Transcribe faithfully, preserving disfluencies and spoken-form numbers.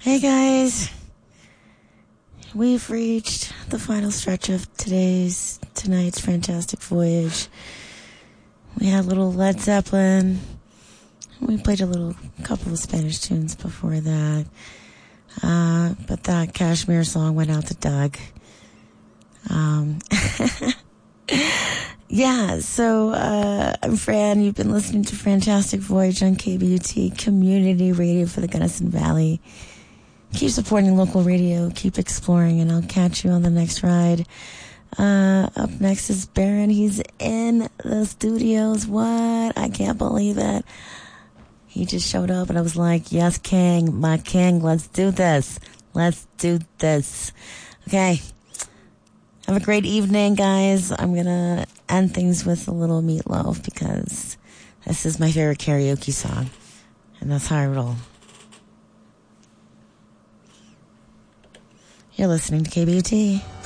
Hey guys, we've reached the final stretch of today's, tonight's Fantastic Voyage. We had a little Led Zeppelin. We played a little couple of Spanish tunes before that. Uh, but that Kashmir song went out to Doug. Um, yeah, so, uh, I'm Fran. You've been listening to Fantastic Voyage on K B U T, community radio for the Gunnison Valley. Keep supporting local radio, keep exploring, and I'll catch you on the next ride. Uh, up next is Baron. He's in the studios. What? I can't believe it. He just showed up and I was like, yes, King, my king, let's do this. Let's do this. Okay. Have a great evening, guys. I'm going to end things with a little Meatloaf because this is my favorite karaoke song. And that's how I roll. You're listening to K B U T.